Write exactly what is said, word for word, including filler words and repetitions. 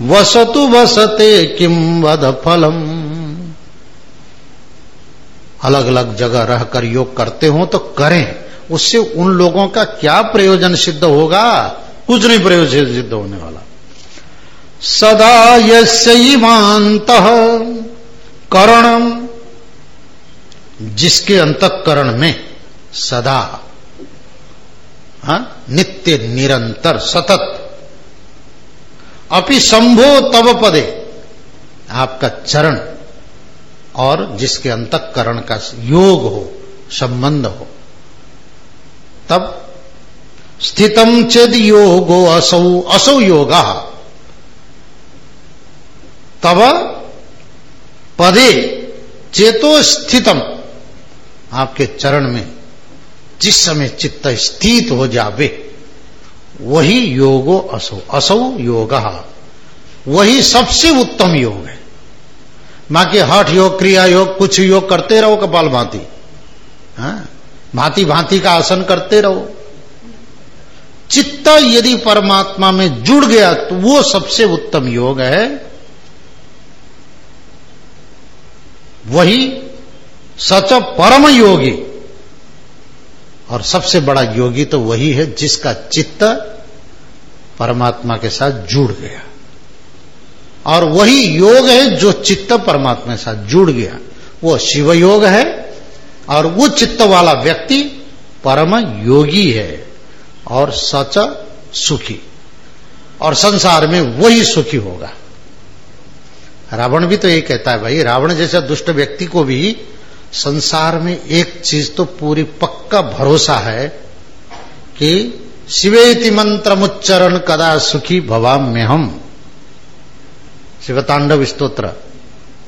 वसतु वसते किम वद फलम। अलग अलग जगह रहकर योग करते हो तो करें, उससे उन लोगों का क्या प्रयोजन सिद्ध होगा? कुछ नहीं प्रयोजन सिद्ध होने वाला। सदा यस्यैवान्तः करणम, जिसके अंतःकरण में सदा, हाँ, नित्य निरंतर सतत, अपि शंभो तव पदे, आपका चरण, और जिसके अंतःकरण का योग हो, संबंध हो, तब स्थितम चेद योगो असौ असौ योगा तब पदे चेतो स्थितम, आपके चरण में जिस समय चित्त स्थित हो जावे वही योगो असौ असौ योगा, वही सबसे उत्तम योग है। बाकी हठ योग, क्रिया योग, कुछ योग करते रहो कपाल भांति, हाँ, भांति भांति का आसन करते रहो। चित्त यदि परमात्मा में जुड़ गया तो वो सबसे उत्तम योग है, वही सच परम योगी। और सबसे बड़ा योगी तो वही है जिसका चित्त परमात्मा के साथ जुड़ गया, और वही योग है जो चित्त परमात्मा के साथ जुड़ गया, वो शिव योग है। और वो चित्त वाला व्यक्ति परम योगी है और सच सुखी, और संसार में वही सुखी होगा। रावण भी तो ये कहता है, भाई रावण जैसा दुष्ट व्यक्ति को भी संसार में एक चीज तो पूरी पक्का भरोसा है कि शिवेति मंत्रमुच्चरण कदा सुखी भवाम्यहम, शिवतांडव स्तोत्र।